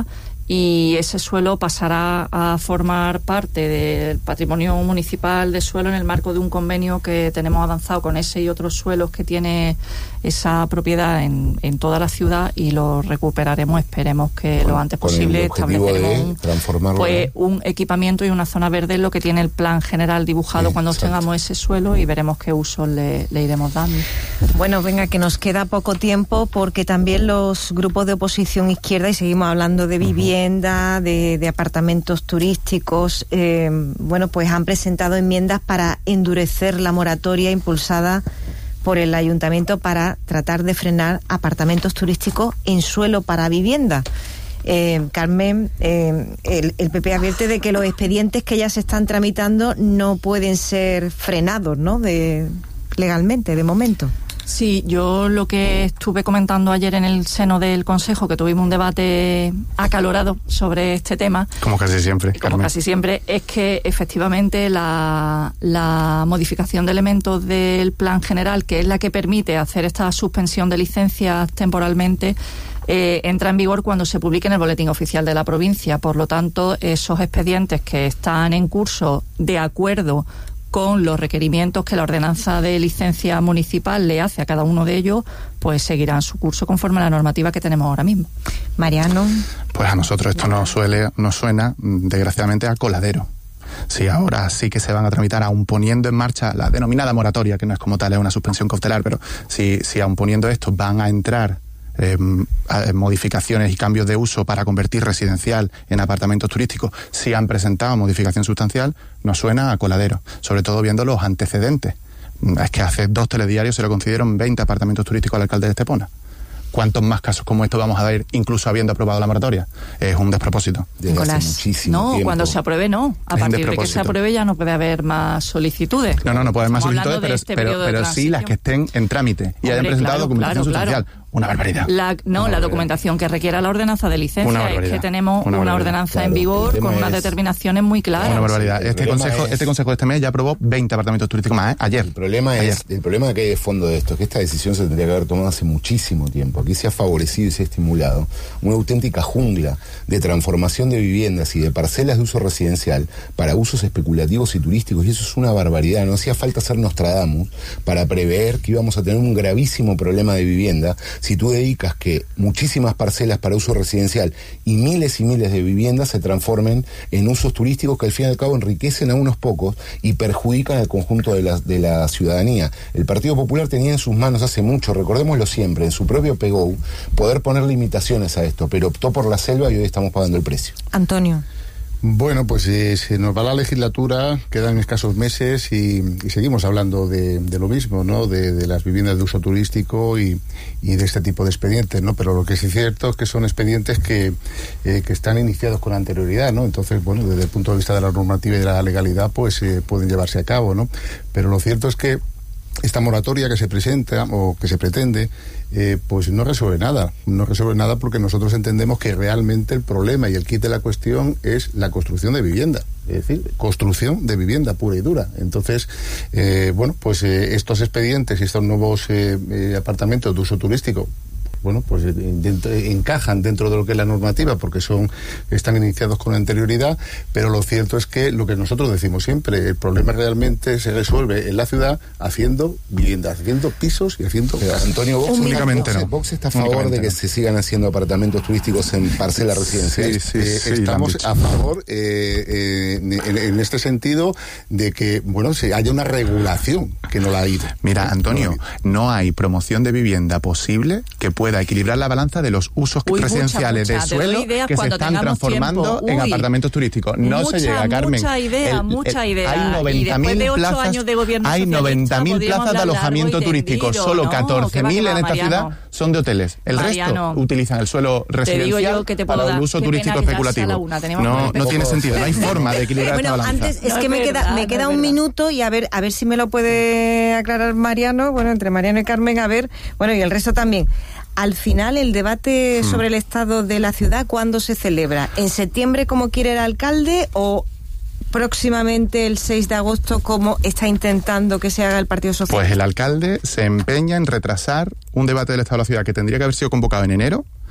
y ese suelo pasará a formar parte del patrimonio municipal de suelo en el marco de un convenio que tenemos avanzado con ese y otros suelos que tiene esa propiedad en, en toda la ciudad, y lo recuperaremos, esperemos que con, lo antes posible estableceremos un, pues, un equipamiento y una zona verde, lo que tiene el plan general dibujado. Sí, cuando exacto. tengamos ese suelo, y veremos qué uso le, le iremos dando. Bueno, venga, que nos queda poco tiempo, porque también los grupos de oposición izquierda, y seguimos hablando de vivienda, uh-huh. de, de apartamentos turísticos, eh, bueno, pues han presentado enmiendas para endurecer la moratoria impulsada por el ayuntamiento para tratar de frenar apartamentos turísticos en suelo para vivienda. Eh, Carmen, eh, el, el P P advierte de que los expedientes que ya se están tramitando no pueden ser frenados, ¿no?, de, legalmente, de momento. Sí, yo lo que estuve comentando ayer en el seno del Consejo, que tuvimos un debate acalorado sobre este tema. Como casi siempre, Como Carmen. casi siempre, es que efectivamente la, la modificación de elementos del plan general, que es la que permite hacer esta suspensión de licencias temporalmente, eh, entra en vigor cuando se publique en el Boletín Oficial de la provincia. Por lo tanto, esos expedientes que están en curso de acuerdo con los requerimientos que la ordenanza de licencia municipal le hace a cada uno de ellos, pues seguirán su curso conforme a la normativa que tenemos ahora mismo. Mariano. Pues a nosotros esto nos suele, nos suena, desgraciadamente, a coladero. Sí, ahora sí que se van a tramitar, aún poniendo en marcha la denominada moratoria, que no es como tal, es una suspensión cautelar, pero si, si aún poniendo esto van a entrar Eh, modificaciones y cambios de uso para convertir residencial en apartamentos turísticos, si han presentado modificación sustancial, nos suena a coladero, sobre todo viendo los antecedentes. Es que hace dos telediarios se le concedieron veinte apartamentos turísticos al alcalde de Estepona. ¿Cuántos más casos como estos vamos a ver, incluso habiendo aprobado la moratoria? Es un despropósito. Nicolás, no, tiempo. Cuando se apruebe no. A es partir de que se apruebe ya no puede haber más solicitudes. No, no, no puede haber más solicitudes, pero, este pero, pero sí las que estén en trámite y Hombre, hayan presentado claro, documentación claro, sustancial. Claro. Una barbaridad. La, no, una la documentación que requiera la ordenanza de licencia es que tenemos una, una ordenanza claro, en vigor con unas determinaciones muy claras. Una barbaridad. Este consejo, es, este consejo de este mes ya aprobó veinte apartamentos turísticos más, ¿eh? Ayer. El problema Ayer. es, el problema que hay de fondo de esto es que esta decisión se tendría que haber tomado hace muchísimo tiempo. Aquí se ha favorecido y se ha estimulado una auténtica jungla de transformación de viviendas y de parcelas de uso residencial para usos especulativos y turísticos, y eso es una barbaridad. No hacía falta ser Nostradamus para prever que íbamos a tener un gravísimo problema de vivienda si tú dedicas que muchísimas parcelas para uso residencial y miles y miles de viviendas se transformen en usos turísticos que al fin y al cabo enriquecen a unos pocos y perjudican al conjunto de la, de la ciudadanía. El Partido Popular tenía en sus manos hace mucho, recordémoslo siempre, en su propio P G O, poder poner limitaciones a esto, pero optó por la selva y hoy estamos pagando el precio. Antonio. Bueno, pues eh, se nos va la legislatura, quedan escasos meses y, y seguimos hablando de, de lo mismo, ¿no? De, de las viviendas de uso turístico y, y de este tipo de expedientes, ¿no? Pero lo que sí es cierto es que son expedientes que, eh, que están iniciados con anterioridad, ¿no? Entonces, bueno, desde el punto de vista de la normativa y de la legalidad, pues eh, pueden llevarse a cabo, ¿no? Pero lo cierto es que esta moratoria que se presenta o que se pretende, eh, pues no resuelve nada, no resuelve nada porque nosotros entendemos que realmente el problema y el kit de la cuestión es la construcción de vivienda, es decir, construcción de vivienda pura y dura. Entonces, eh, bueno, pues eh, estos expedientes y estos nuevos eh, eh, apartamentos de uso turístico, bueno, pues dentro, encajan dentro de lo que es la normativa porque son están iniciados con anterioridad, pero lo cierto es que lo que nosotros decimos siempre, el problema realmente se resuelve en la ciudad haciendo viviendas, haciendo pisos y haciendo... Pero, Antonio, Vox, únicamente Vox, no. Vox está a favor de que no. se sigan haciendo apartamentos turísticos en parcelas residenciales. Sí, sí, eh, sí, estamos a favor eh, eh, en, en este sentido de que, bueno, se haya una regulación que no la hay. Mira, Antonio, no hay promoción de vivienda posible que pueda a equilibrar la balanza de los usos Uy, residenciales mucha, mucha. de suelo que se están transformando en apartamentos turísticos. No mucha, se llega, Carmen. Mucha idea, el, mucha idea. Hay noventa mil de plazas, hay noventa mil plazas de alojamiento turístico. Solo no, catorce mil en esta Mariano. ciudad son de hoteles. El Mariano, resto utilizan el suelo residencial que para el uso turístico especulativo. No, no tiene sentido, no hay forma de equilibrar bueno, esta balanza. Antes, es no que es me verdad, queda, me queda no un verdad. minuto y a ver, a ver si me lo puede aclarar Mariano, bueno, entre Mariano y Carmen, a ver, bueno, y el resto también. Al final, el debate hmm. sobre el estado de la ciudad, ¿cuándo se celebra? ¿En septiembre, como quiere el alcalde, o próximamente el seis de agosto, como está intentando que se haga el Partido Socialista? Pues el alcalde se empeña en retrasar un debate del estado de la ciudad que tendría que haber sido convocado en enero,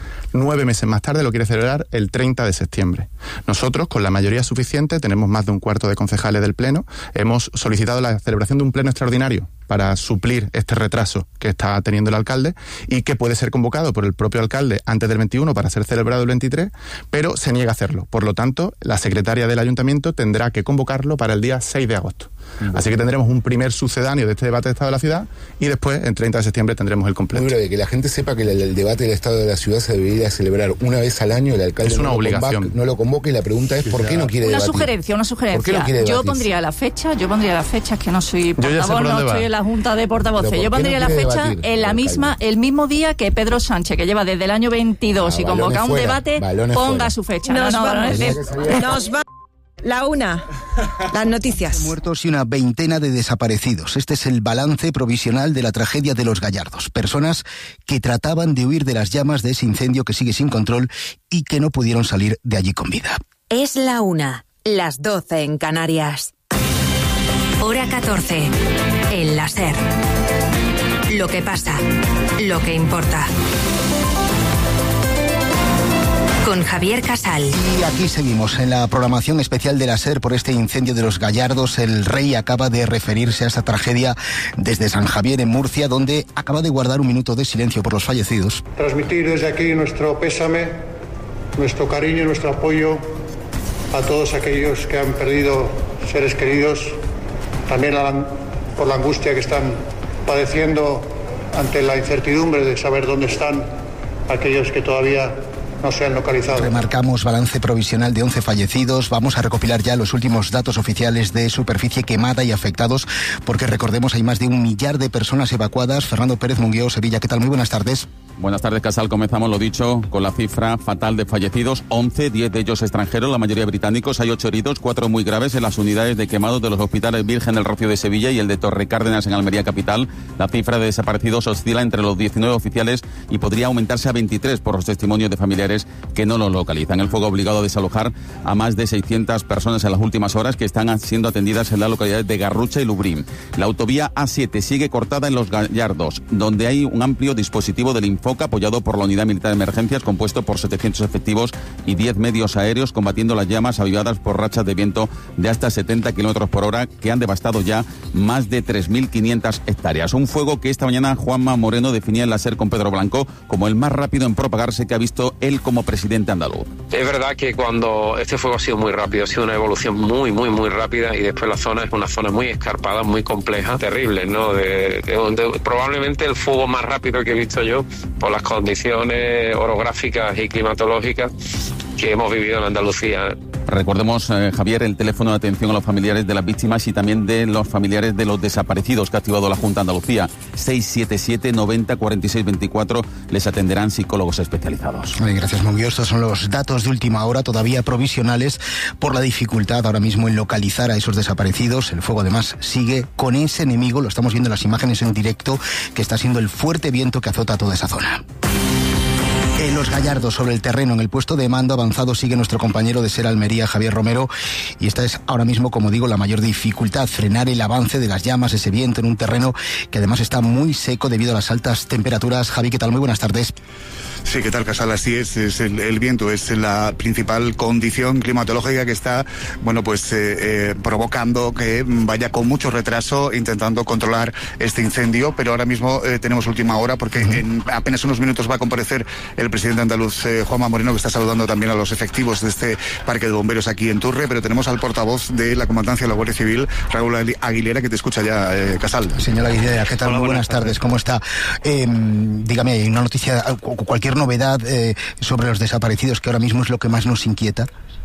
nueve meses más tarde lo quiere celebrar el treinta de septiembre. Nosotros, con la mayoría suficiente, tenemos más de un cuarto de concejales del Pleno, hemos solicitado la celebración de un pleno extraordinario para suplir este retraso que está teniendo el alcalde y que puede ser convocado por el propio alcalde antes del veintiuno para ser celebrado el veintitrés, pero se niega a hacerlo. Por lo tanto, la secretaria del ayuntamiento tendrá que convocarlo para el día seis de agosto. Uh-huh. Así que tendremos un primer sucedáneo de este debate de Estado de la Ciudad y después, el treinta de septiembre, tendremos el completo. Muy breve, que la gente sepa que el, el debate del Estado de la Ciudad se debería celebrar una vez al año, el alcalde es una no, obligación. Lo convoca, no lo convoca y la pregunta es ¿por qué no quiere una debatir? Sugerencia, una sugerencia, ¿Por qué no quiere yo debatir? pondría la fecha, yo pondría la fecha, es que no soy portavoz, no estoy en la Junta de Portavoces, yo pondría no la fecha debatir, en la misma, el mismo día que Pedro Sánchez, que lleva desde el año veintidós ah, y convoca un debate, ponga fuera. Su fecha. Nos no, no, vamos, no, nos va la una, las noticias. Muertos y una veintena de desaparecidos. Este es el balance provisional de la tragedia de Los Gallardos. Personas que trataban de huir de las llamas de ese incendio que sigue sin control y que no pudieron salir de allí con vida. Es la una, las doce en Canarias. Hora catorce, en la SER. Lo que pasa, lo que importa. Con Javier Casal. Y aquí seguimos en la programación especial de la SER por este incendio de Los Gallardos. El rey acaba de referirse a esta tragedia desde San Javier en Murcia, donde acaba de guardar un minuto de silencio por los fallecidos. Transmitir desde aquí nuestro pésame, nuestro cariño y nuestro apoyo a todos aquellos que han perdido seres queridos, también por la angustia que están padeciendo ante la incertidumbre de saber dónde están aquellos que todavía no se han localizado. Remarcamos balance provisional de once fallecidos. Vamos a recopilar ya los últimos datos oficiales de superficie quemada y afectados, porque recordemos hay más de un millar de personas evacuadas. Fernando Pérez Mungueo, Sevilla, ¿qué tal? Muy buenas tardes. Buenas tardes, Casal. Comenzamos, lo dicho, con la cifra fatal de fallecidos. once, diez de ellos extranjeros, la mayoría británicos. Hay ocho heridos, cuatro muy graves en las unidades de quemados de los hospitales Virgen del Rocío de Sevilla y el de Torre Cárdenas en Almería capital. La cifra de desaparecidos oscila entre los diecinueve oficiales y podría aumentarse a veintitrés por los testimonios de familiares que no los localizan. El fuego ha obligado a desalojar a más de seiscientas personas en las últimas horas, que están siendo atendidas en las localidades de Garrucha y Lubrín. La autovía A siete sigue cortada en Los Gallardos, donde hay un amplio dispositivo del Infoca apoyado por la Unidad Militar de Emergencias, compuesto por setecientos efectivos y diez medios aéreos, combatiendo las llamas avivadas por rachas de viento de hasta setenta kilómetros por hora, que han devastado ya más de tres mil quinientas hectáreas. Un fuego que esta mañana Juanma Moreno definía en la SER con Pedro Blanco como el más rápido en propagarse que ha visto él como presidente andaluz. Es verdad que cuando este fuego ha sido muy rápido, ha sido una evolución muy, muy, muy rápida, y después la zona es una zona muy escarpada, muy compleja, terrible, ¿no? De, de, de, probablemente el fuego más rápido que he visto yo, por las condiciones orográficas y climatológicas que hemos vivido en Andalucía. Recordemos, eh, Javier, el teléfono de atención a los familiares de las víctimas y también de los familiares de los desaparecidos que ha activado la Junta de Andalucía. seis siete siete, noventa, cuarenta y seis, veinticuatro. Les atenderán psicólogos especializados. Ay, gracias, Munguio. Estos son los datos de última hora, todavía provisionales, por la dificultad ahora mismo en localizar a esos desaparecidos. El fuego, además, sigue con ese enemigo, lo estamos viendo en las imágenes en directo, que está siendo el fuerte viento que azota toda esa zona. En Los Gallardos, sobre el terreno, en el puesto de mando avanzado, sigue nuestro compañero de SER Almería, Javier Romero, y esta es ahora mismo, como digo, la mayor dificultad, frenar el avance de las llamas, ese viento en un terreno que además está muy seco debido a las altas temperaturas. Javi, ¿qué tal? Muy buenas tardes. Sí, ¿qué tal, Casal? Así es, es el, el viento es la principal condición climatológica que está, bueno, pues eh, eh, provocando que vaya con mucho retraso intentando controlar este incendio, pero ahora mismo eh, tenemos última hora porque uh-huh. en apenas unos minutos va a comparecer el presidente andaluz eh, Juanma Moreno, que está saludando también a los efectivos de este parque de bomberos aquí en Turre, pero tenemos al portavoz de la Comandancia de la Guardia Civil, Raúl Aguilera, que te escucha ya, eh, Casal. Señora Aguilera, ¿qué tal? Hola, Muy buenas, buenas tardes. tardes, ¿cómo está? Eh, dígame, hay una noticia, cualquier novedad eh, sobre los desaparecidos, que ahora mismo es lo que más nos inquieta.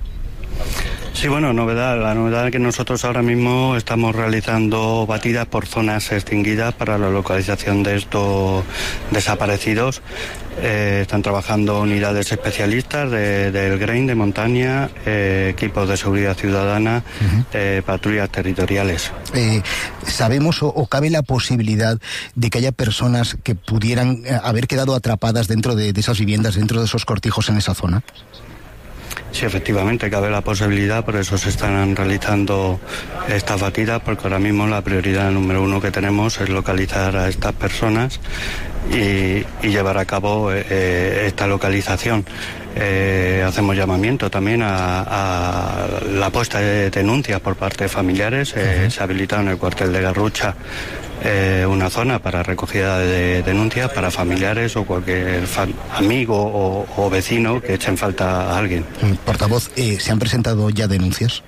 Sí, bueno, novedad. La novedad es que nosotros ahora mismo estamos realizando batidas por zonas extinguidas para la localización de estos desaparecidos. Eh, están trabajando unidades especialistas de, del Grain, de montaña, eh, equipos de seguridad ciudadana, uh-huh. eh, patrullas territoriales. Eh, ¿Sabemos o, o cabe la posibilidad de que haya personas que pudieran eh, haber quedado atrapadas dentro de, de esas viviendas, dentro de esos cortijos en esa zona? sí, efectivamente cabe la posibilidad, por eso se están realizando estas batidas, porque ahora mismo la prioridad número uno que tenemos es localizar a estas personas y, y llevar a cabo eh, esta localización. Eh, hacemos llamamiento también a, a la puesta de denuncias por parte de familiares. Eh, se ha habilitado en el cuartel de Garrucha eh, una zona para recogida de denuncias para familiares o cualquier fa- amigo o, o vecino que echen falta a alguien. Portavoz, eh, ¿se han presentado ya denuncias?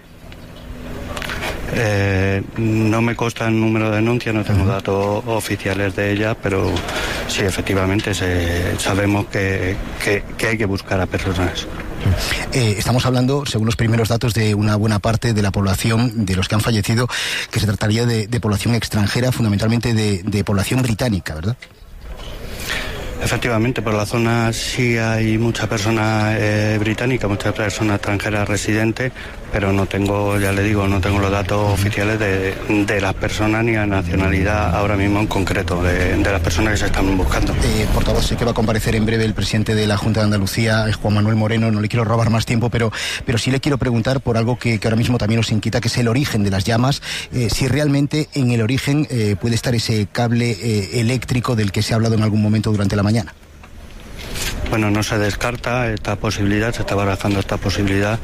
Eh, no me consta el número de denuncias, no tengo uh-huh. datos oficiales de ellas, pero sí, efectivamente se, sabemos que, que, que hay que buscar a personas. Eh, estamos hablando, según los primeros datos, de una buena parte de la población, de los que han fallecido, que se trataría de, de población extranjera, fundamentalmente de, de población británica, ¿verdad? Efectivamente, por la zona sí hay mucha persona eh, británica, muchas personas extranjeras residentes, pero no tengo, ya le digo, no tengo los datos oficiales de, de las personas ni la nacionalidad ahora mismo en concreto, de, de las personas que se están buscando. Eh, portavoz, sé que va a comparecer en breve el presidente de la Junta de Andalucía, Juan Manuel Moreno, no le quiero robar más tiempo, pero, pero sí le quiero preguntar por algo que, que ahora mismo también nos inquieta, que es el origen de las llamas, eh, si realmente en el origen eh, puede estar ese cable eh, eléctrico del que se ha hablado en algún momento durante la mañana. Bueno, no se descarta esta posibilidad, se está barajando esta posibilidad,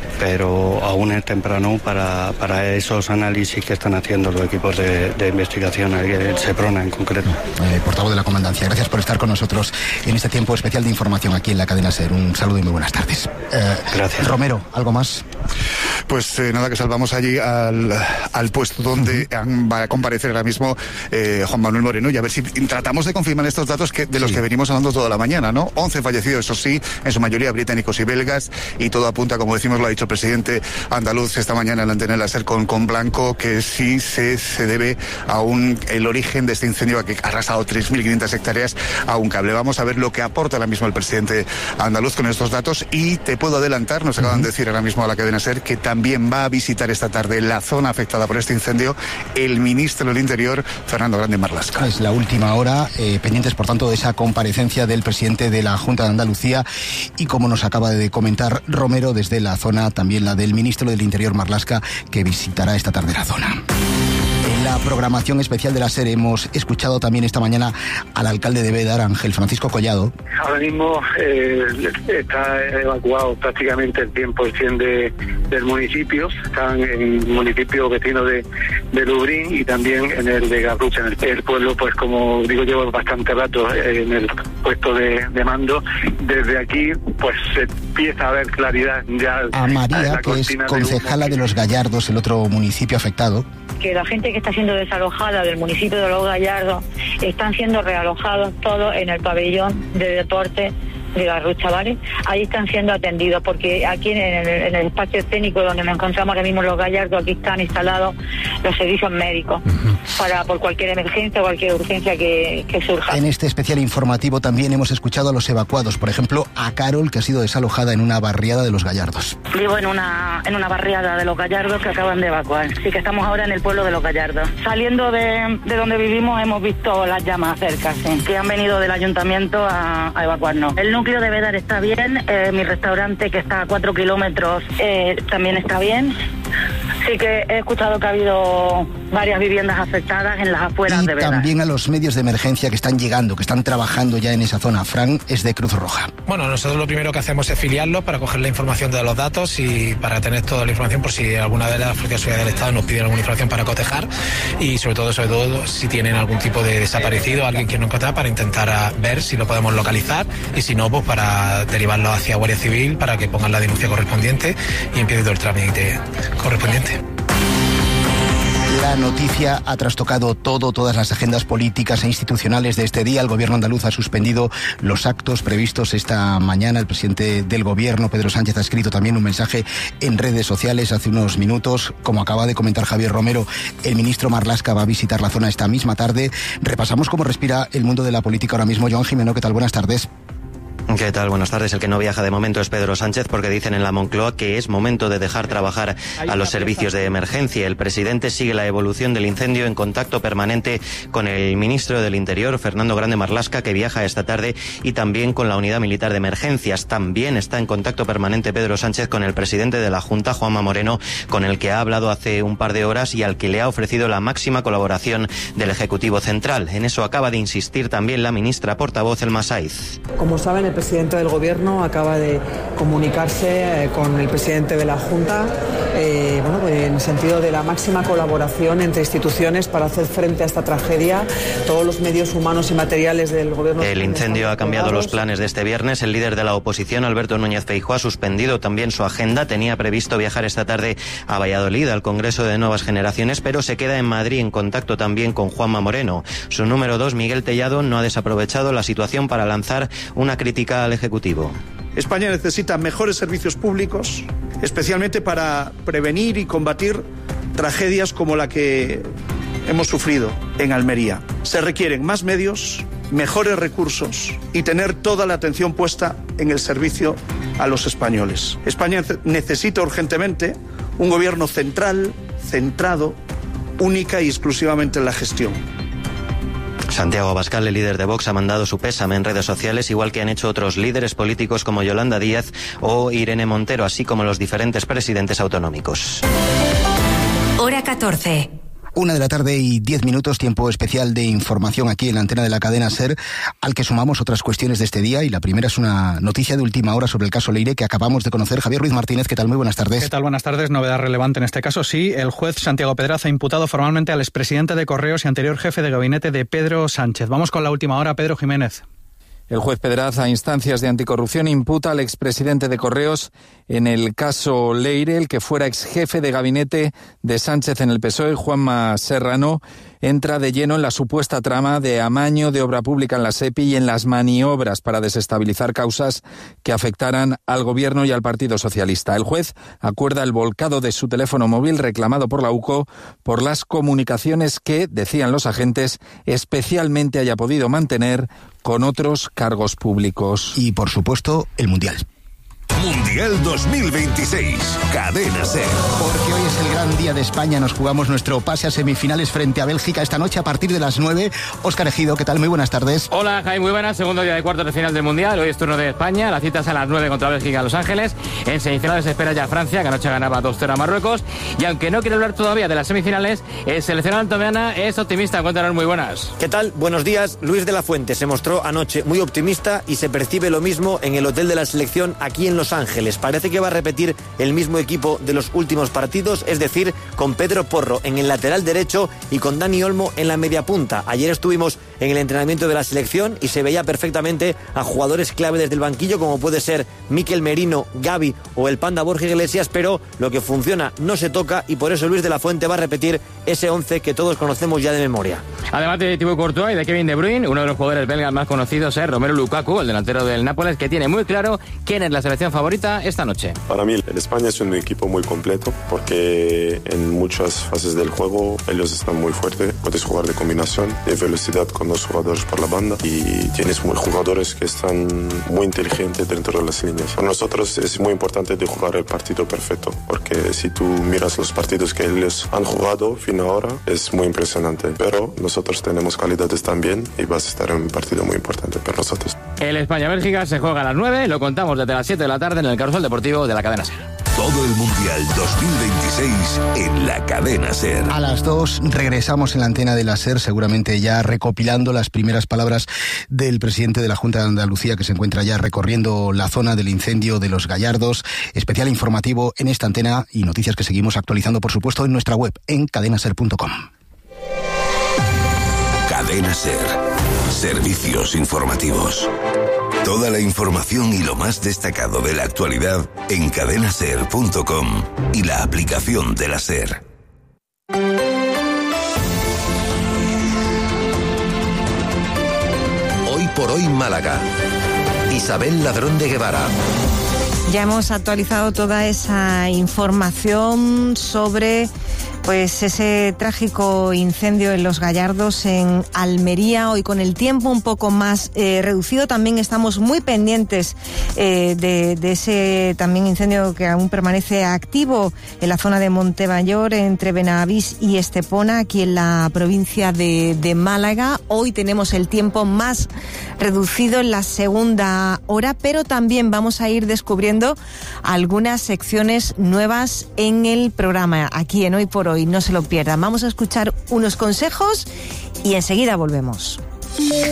pero aún es temprano para, para esos análisis que están haciendo los equipos de, de investigación, el SEPRONA en concreto. Eh, portavoz de la Comandancia, gracias por estar con nosotros en este tiempo especial de información aquí en la cadena SER. Un saludo y muy buenas tardes. Eh, gracias. Romero, ¿algo más? Pues eh, nada, que salvamos allí al, al puesto donde uh-huh. va a comparecer ahora mismo eh, Juan Manuel Moreno, y a ver si tratamos de confirmar estos datos que, de los sí. que venimos hablando toda la mañana, ¿no? once fallecidos, eso sí, en su mayoría británicos y belgas, y todo apunta, como decimos, lo ha dicho el presidente andaluz esta mañana en la antena de la SER con, con Blanco, que sí se, se debe a un, el origen de este incendio que ha arrasado tres mil quinientas hectáreas a un cable. Vamos a ver lo que aporta ahora mismo el presidente andaluz con estos datos, y te puedo adelantar, nos acaban uh-huh. de decir ahora mismo a la cadena SER, que también va a visitar esta tarde la zona afectada por este incendio el ministro del Interior, Fernando Grande Marlaska. Es la última hora, eh, pendientes por tanto de esa comparecencia del presidente de la Junta de Andalucía, y como nos acaba de comentar Romero, desde la zona también la del ministro del Interior Marlaska, que visitará esta tarde la zona. En la programación especial de la SER hemos escuchado también esta mañana al alcalde de Bédar, Ángel Francisco Collado. Ahora mismo eh, está evacuado prácticamente el cien por ciento de, del municipio. Están en municipios vecinos de, de Lubrín y también en el de Garrucha. En el, el pueblo, pues como digo, llevo bastante rato en el puesto de, de mando. Desde aquí, pues se empieza a ver claridad ya. A María, que es concejala de, de Los Gallardos, el otro municipio afectado. Que la gente que está siendo desalojada del municipio de Los Gallardos están siendo realojados todos en el pabellón de deporte de Garrucha, ¿vale? Ahí están siendo atendidos, porque aquí en el, en el espacio escénico donde nos encontramos ahora mismo en Los Gallardos, aquí están instalados los servicios médicos uh-huh. para por cualquier emergencia o cualquier urgencia que, que surja. En este especial informativo también hemos escuchado a los evacuados, por ejemplo, a Carol, que ha sido desalojada en una barriada de Los Gallardos. Vivo en una, en una barriada de Los Gallardos que acaban de evacuar, así que estamos ahora en el pueblo de Los Gallardos. Saliendo de, de donde vivimos hemos visto las llamas cerca, sí, que han venido del ayuntamiento a, a evacuarnos. El núcleo de Bédar está bien, eh, mi restaurante que está a cuatro kilómetros eh, también está bien. Sí que he escuchado que ha habido varias viviendas afectadas en las afueras y de Bédar. También a los medios de emergencia que están llegando, que están trabajando ya en esa zona. Fran es de Cruz Roja. Bueno, nosotros lo primero que hacemos es filiarlos para coger la información de los datos y para tener toda la información por si alguna de las fuerzas de seguridad del Estado nos piden alguna información para cotejar, y sobre todo, sobre todo si tienen algún tipo de desaparecido, alguien que no encontrar, para intentar ver si lo podemos localizar, y si no, pues para derivarlo hacia Guardia Civil para que pongan la denuncia correspondiente y empiece todo el trámite correspondiente. La noticia ha trastocado todo, todas las agendas políticas e institucionales de este día. El gobierno andaluz ha suspendido los actos previstos esta mañana. El presidente del gobierno, Pedro Sánchez, ha escrito también un mensaje en redes sociales hace unos minutos. Como acaba de comentar Javier Romero, el ministro Marlaska va a visitar la zona esta misma tarde. Repasamos cómo respira el mundo de la política ahora mismo. Joan Jimeno, ¿qué tal? Buenas tardes. ¿Qué tal? Buenas tardes. El que no viaja de momento es Pedro Sánchez, porque dicen en la Moncloa que es momento de dejar trabajar a los servicios de emergencia. El presidente sigue la evolución del incendio en contacto permanente con el ministro del Interior, Fernando Grande Marlaska, que viaja esta tarde, y también con la Unidad Militar de Emergencias. También está en contacto permanente Pedro Sánchez con el presidente de la Junta, Juanma Moreno, con el que ha hablado hace un par de horas y al que le ha ofrecido la máxima colaboración del Ejecutivo Central. En eso acaba de insistir también la ministra portavoz, Elma Saiz. Como saben, el presidente del Gobierno acaba de comunicarse eh, con el presidente de la Junta eh, bueno, pues en el sentido de la máxima colaboración entre instituciones para hacer frente a esta tragedia. Todos los medios humanos y materiales del Gobierno. El incendio ha cambiado los planes de este viernes. El líder de la oposición, Alberto Núñez Feijóo, ha suspendido también su agenda. Tenía previsto viajar esta tarde a Valladolid, al Congreso de Nuevas Generaciones, pero se queda en Madrid en contacto también con Juanma Moreno. Su número dos, Miguel Tellado, no ha desaprovechado la situación para lanzar una crítica al Ejecutivo. España necesita mejores servicios públicos, especialmente para prevenir y combatir tragedias como la que hemos sufrido en Almería. Se requieren más medios, mejores recursos y tener toda la atención puesta en el servicio a los españoles. España necesita urgentemente un gobierno central, centrado, única y exclusivamente en la gestión. Santiago Abascal, el líder de Vox, ha mandado su pésame en redes sociales, igual que han hecho otros líderes políticos como Yolanda Díaz o Irene Montero, así como los diferentes presidentes autonómicos. Hora catorce. Una de la tarde y diez minutos, tiempo especial de información aquí en la antena de la cadena SER, al que sumamos otras cuestiones de este día, y la primera es una noticia de última hora sobre el caso Leire que acabamos de conocer. Javier Ruiz Martínez, ¿qué tal? Muy buenas tardes. ¿Qué tal? Buenas tardes. Novedad relevante en este caso, sí. El juez Santiago Pedraz ha imputado formalmente al expresidente de Correos y anterior jefe de gabinete de Pedro Sánchez. Vamos con la última hora, Pedro Jiménez. El juez Pedraz, a instancias de anticorrupción, imputa al expresidente de Correos en el caso Leire, el que fuera exjefe de gabinete de Sánchez en el P S O E, Juanma Serrano, entra de lleno en la supuesta trama de amaño de obra pública en la SEPI y en las maniobras para desestabilizar causas que afectaran al Gobierno y al Partido Socialista. El juez acuerda el volcado de su teléfono móvil reclamado por la UCO por las comunicaciones que, decían los agentes, especialmente haya podido mantener con otros cargos públicos. Y, por supuesto, el Mundial. Mundial dos mil veintiséis, Cadena SER. Porque hoy es el gran día de España. Nos jugamos nuestro pase a semifinales frente a Bélgica esta noche a partir de las nueve. Óscar Ejido, ¿qué tal? Muy buenas tardes. Hola, Jaime, muy buenas. Segundo día de cuartos de final del Mundial. Hoy es turno de España. La cita es a las nueve contra Bélgica en Los Ángeles. En semifinales se espera ya Francia, que anoche ganaba dos cero a Marruecos. Y aunque no quiere hablar todavía de las semifinales, el seleccionado antomeana es optimista. Cuéntanos, muy buenas. ¿Qué tal? Buenos días. Luis de la Fuente se mostró anoche muy optimista y se percibe lo mismo en el hotel de la selección aquí en Los Ángeles. Parece que va a repetir el mismo equipo de los últimos partidos, es decir, con Pedro Porro en el lateral derecho y con Dani Olmo en la media punta. Ayer estuvimos en el entrenamiento de la selección y se veía perfectamente a jugadores clave desde el banquillo, como puede ser Mikel Merino, Gavi o el Panda Borja Iglesias, pero lo que funciona no se toca y por eso Luis de la Fuente va a repetir ese once que todos conocemos ya de memoria. Además de Thibaut Courtois y de Kevin De Bruyne, uno de los jugadores belgas más conocidos es Romelu Lukaku, el delantero del Nápoles, que tiene muy claro quién es la selección favorita esta noche. Para mí, el España es un equipo muy completo porque en muchas fases del juego ellos están muy fuertes. Puedes jugar de combinación, de velocidad con dos jugadores por la banda y tienes muy jugadores que están muy inteligentes dentro de las líneas. Para nosotros es muy importante de jugar el partido perfecto porque si tú miras los partidos que ellos han jugado fin ahora es muy impresionante. Pero nosotros tenemos calidades también y vas a estar en un partido muy importante para nosotros. El España-Bélgica se juega a las nueve, lo contamos desde las siete de la tarde en el Carrusel Deportivo de la cadena SER. Todo el Mundial dos mil veintiséis en la cadena SER. A las dos regresamos en la antena de la SER, seguramente ya recopilando las primeras palabras del presidente de la Junta de Andalucía, que se encuentra ya recorriendo la zona del incendio de Los Gallardos. Especial informativo en esta antena y noticias que seguimos actualizando, por supuesto, en nuestra web, en cadena ser punto com. Cadena SER. Servicios informativos. Toda la información y lo más destacado de la actualidad en cadena ser punto com y la aplicación de la SER. Hoy por hoy Málaga. Isabel Ladrón de Guevara. Ya hemos actualizado toda esa información sobre Pues ese trágico incendio en Los Gallardos, en Almería, hoy con el tiempo un poco más eh, reducido. También estamos muy pendientes eh, de, de ese también incendio que aún permanece activo en la zona de Montemayor, entre Benavís y Estepona, aquí en la provincia de, de Málaga. Hoy tenemos el tiempo más reducido en la segunda hora, pero también vamos a ir descubriendo algunas secciones nuevas en el programa, aquí en Hoy por Hoy. No se lo pierdan. Vamos a escuchar unos consejos y enseguida volvemos.